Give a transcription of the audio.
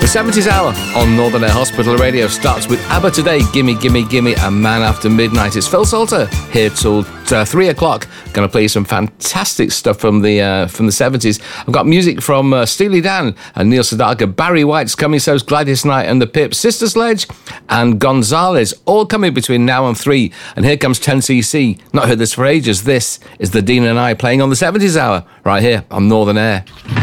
70s Hour on Northern Air Hospital Radio starts with ABBA Today, Gimme, Gimme, Gimme, and Man After Midnight. It's Phil Salter here till 3 o'clock. Going to play you some fantastic stuff from the 70s. I've got music from Steely Dan and Neil Sedaka, Barry White's Coming So's Gladys Knight and the Pips, Sister Sledge and Gonzalez, all coming between now and 3. And here comes 10cc. Not heard this for ages. This is the Dean and I playing on the 70s Hour right here on Northern Air.